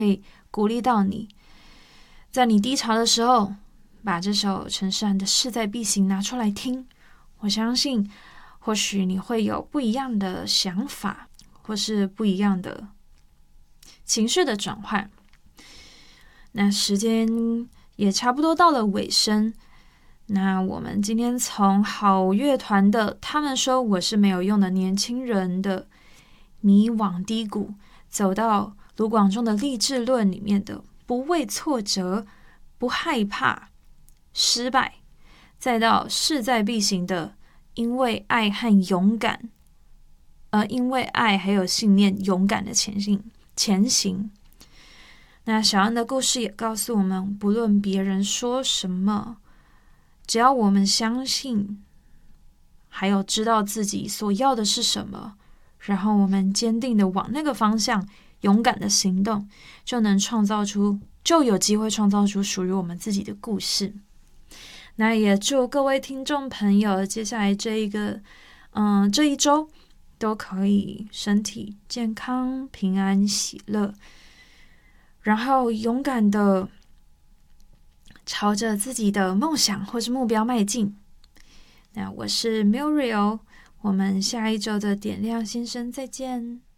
可以鼓励到你。在你低潮的时候，把这首陈势安的势在必行拿出来听，我相信或许你会有不一样的想法，或是不一样的情绪的转换。那时间也差不多到了尾声，那我们今天从好乐团的他们说我是没有用的年轻人的迷惘低谷，走到卢广仲的励志论里面的不畏挫折，不害怕失败，再到势在必行的因为爱和勇敢，因为爱还有信念勇敢的前行。那小安的故事也告诉我们，不论别人说什么，只要我们相信，还有知道自己所要的是什么，然后我们坚定的往那个方向勇敢的行动，就有机会创造出属于我们自己的故事。那也祝各位听众朋友接下来这一周都可以身体健康、平安喜乐，然后勇敢的朝着自己的梦想或是目标迈进。那我是 Muriel， 我们下一周的点亮新生再见。